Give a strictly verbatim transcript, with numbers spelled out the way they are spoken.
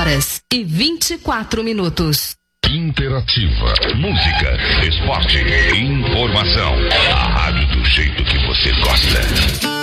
horas e vinte e quatro minutos. Interativa, música, esporte, informação. A rádio do jeito que você gosta.